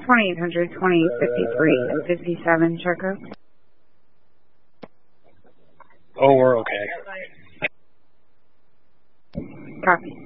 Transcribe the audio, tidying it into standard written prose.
2800, 2853, and 57, Charco. Oh, we're okay. Copy.